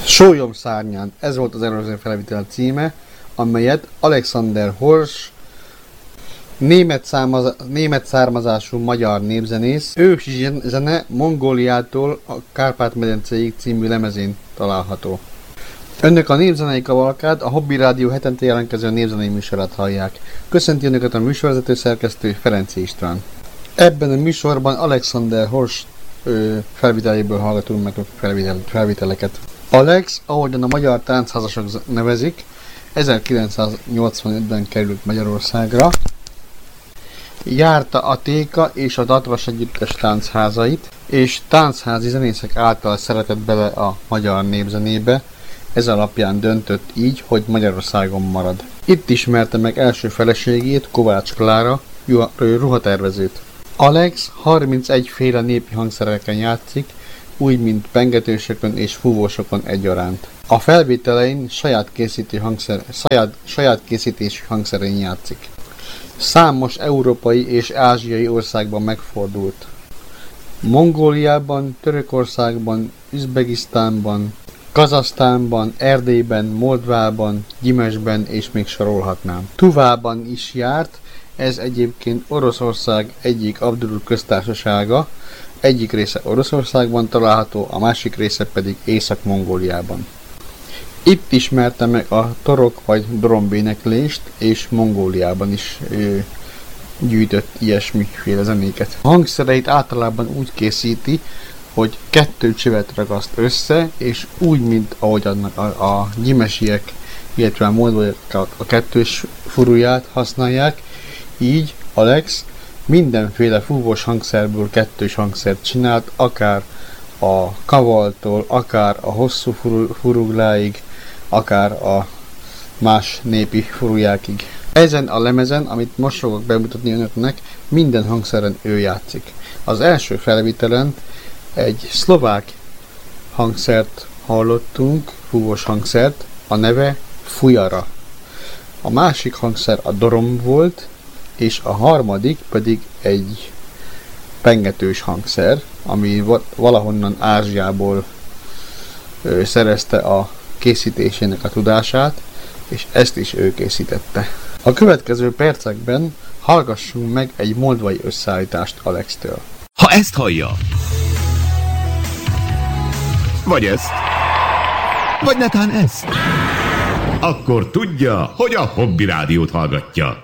Sólyom szárnyán, ez volt az előző felvétel címe, amelyet Alexander Horsch, német származású magyar népzenész, ősi zene Mongóliától a Kárpát-medencéig című lemezén található. Önök a Népzenei Kavalkád, a Hobby Rádió hetente jelentkező népzenei műsorát hallják. Köszönti önöket a műsorvezető szerkesztő Ferenczy István. Ebben a műsorban Alexander Horsch felvételéből hallgatunk meg felvételeket. Alex, ahogyan a magyar táncházasok nevezik, 1985-ben került Magyarországra. Járta a Téka és a Tatras Együttes táncházait, és tánchházi zenészek által szeretett bele a magyar népzenébe, ez alapján döntött így, hogy Magyarországon marad. Itt ismerte meg első feleségét, Kovács Klára, ruhatervezőt. Alex 31 féle népi hangszereken játszik, úgy, mint pengetősökön és fúvósokon egyaránt. A felvételein saját készítésű hangszerén játszik. Számos európai és ázsiai országban megfordult. Mongóliában, Törökországban, Üzbegisztánban, Kazahsztánban, Erdélyben, Moldvában, Gyimesben és még sorolhatnám. Tuvában is járt, ez egyébként Oroszország egyik Abdul köztársasága, egyik része Oroszországban található, a másik része pedig Észak-Mongóliában. Itt ismerte meg a torok vagy dorombéneklést, és Mongóliában is gyűjtött ilyesmiféle zenéket. A hangszereit általában úgy készíti, hogy 2 csövet ragaszt össze, és úgy, mint ahogy annak a gyimesiek, illetve a moldvaiak a 2 furuját használják, így Alex mindenféle fúvós hangszerből 2 hangszert csinált, akár a kavaltól, akár a hosszú furugláig, akár a más népi furujákig. Ezen a lemezen, amit most fogok bemutatni önöknek, minden hangszeren ő játszik. Az első felvételen egy szlovák hangszert hallottunk, fúvós hangszert, a neve Fujara. A másik hangszer a dorom volt, és a harmadik pedig egy pengetős hangszer, ami valahonnan Ázsiából szerezte a készítésének a tudását, és ezt is ő készítette. A következő percekben hallgassunk meg egy moldvai összeállítást Alex-től. Ha ezt hallja, vagy ezt, vagy netán ezt, akkor tudja, hogy a Hobby Rádiót hallgatja.